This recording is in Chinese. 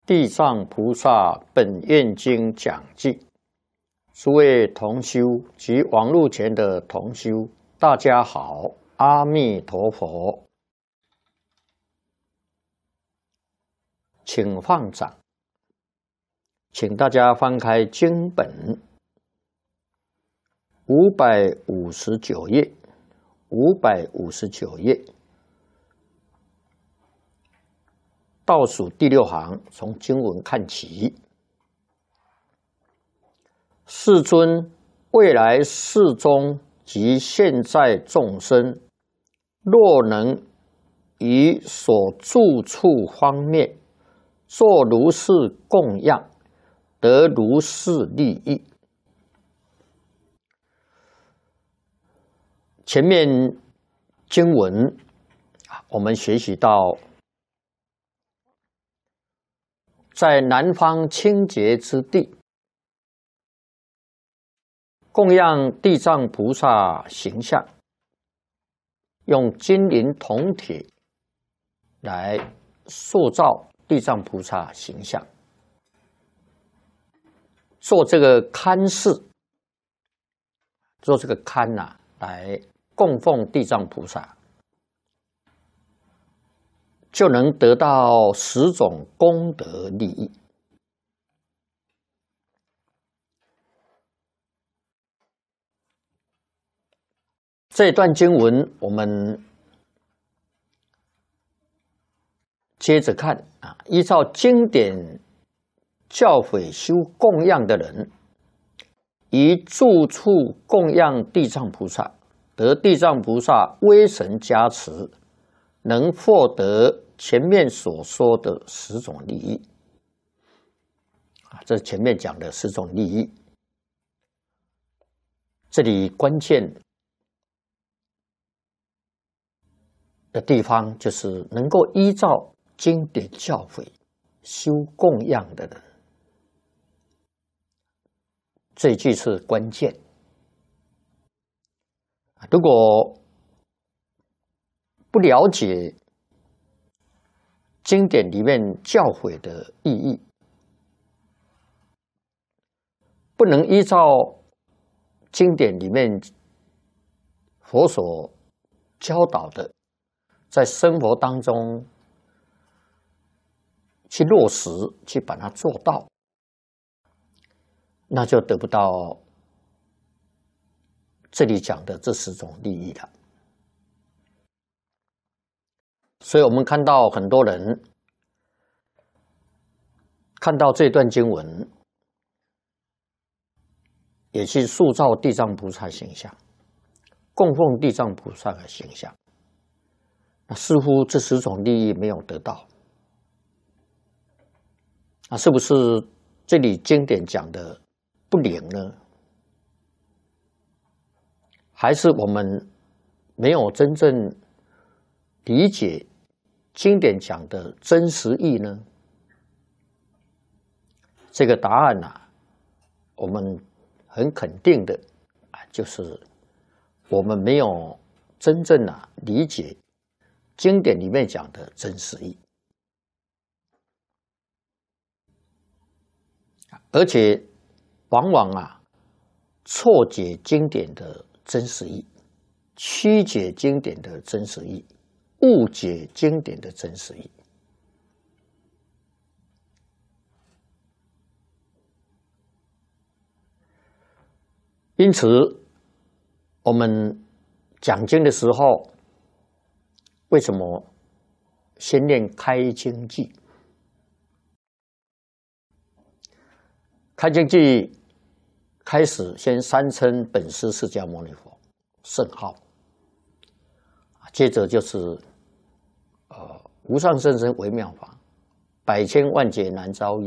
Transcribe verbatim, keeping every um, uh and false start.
地藏菩萨本愿经讲记，诸位同修及网络前的同修，大家好，阿弥陀佛，请放掌，请大家翻开经本五百五十九页，五百五十九页。倒数第六行，从经文看起。世尊，未来世中及现在众生，若能于所住处方面作如是供养，得如是利益。前面经文我们学习到，在南方清洁之地，供养地藏菩萨形象，用金银铜铁来塑造地藏菩萨形象，做这个龛室，做这个龛呐、啊，来供奉地藏菩萨，就能得到十种功德利益。这段经文我们接着看啊，依照经典教诲修供养的人，于住处供养地藏菩萨，得地藏菩萨威神加持，能获得前面所说的十种利益啊，这是前面讲的十种利益。这里关键的地方就是能够依照经典教诲修供养的人，这一句是关键。如果不了解经典里面教诲的意义，不能依照经典里面佛所教导的，在生活当中去落实，去把它做到，那就得不到这里讲的这十种利益了。所以我们看到很多人看到这段经文，也去塑造地藏菩萨形象，供奉地藏菩萨的形象，那似乎这十种利益没有得到，那是不是这里经典讲的不灵呢？还是我们没有真正理解经典讲的真实意呢？这个答案啊，我们很肯定的啊，就是我们没有真正啊理解经典里面讲的真实意，而且往往啊错解经典的真实意，曲解经典的真实意，误解经典的真实意。因此，我们讲经的时候，为什么先念开经偈？开经偈开始先三称本师释迦牟尼佛圣号，接着就是呃无上甚深微妙法，百千万劫难遭遇，